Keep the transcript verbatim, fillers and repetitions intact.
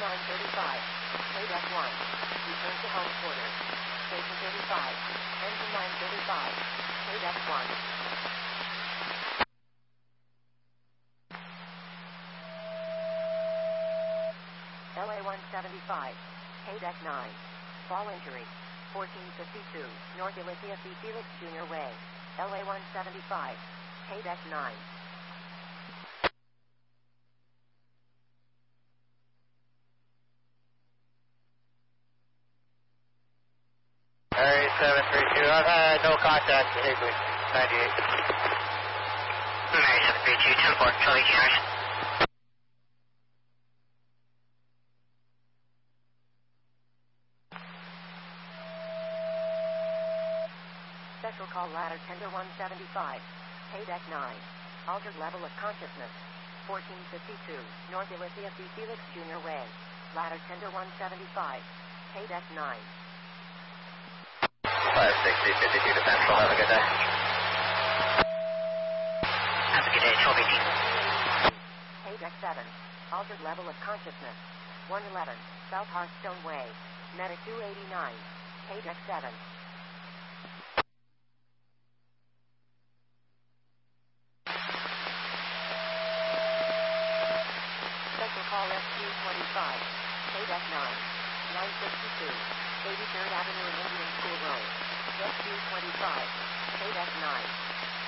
nine thirty-five. K-Deck one. Return to home quarters. Station thirty-five. Engine nine thirty-five. K-Deck one. L A one seventy-five. K-Deck nine. Fall injury. fourteen fifty-two. North Elysia C. Felix Junior Way. L A one seventy-five. K-Deck nine. Area seven three two. I've had no contact with Higley. ninety-eight. Area seven three two. ten four. Charlie Junior. Special call ladder tender one seventy-five. K-Deck nine. Altered level of consciousness. fourteen fifty-two. North Elysia C. Felix Junior Way. Ladder tender one seventy-five. K-Deck nine. five sixty, fifty-two to Central. Have a good day. Have a good day. twelve eighteen. K-Deck seven. Altered level of consciousness. one eleven. South Hearthstone Way. Meta two eighty-nine. K-Deck seven. Special call S Q twenty-five. K-Deck nine. nine sixty-two. eighty-third Avenue and Indian School Road. S Q twenty-five. K-Deck nine.